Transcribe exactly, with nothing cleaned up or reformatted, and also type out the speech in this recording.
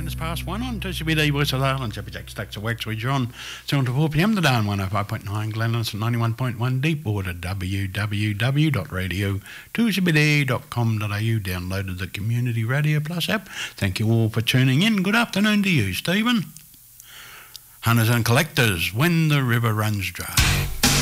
minutes past one on two C B D Voice of Ireland. Chappy Jack Stacks of Wax with John. seven to four p m today on one oh five point nine Glenellis and ninety-one point one Deepwater. w w w dot radio two c b d dot com dot a u. Downloaded the Community Radio Plus app. Thank you all for tuning in. Good afternoon to you, Stephen. Hunters and collectors, when the river runs dry.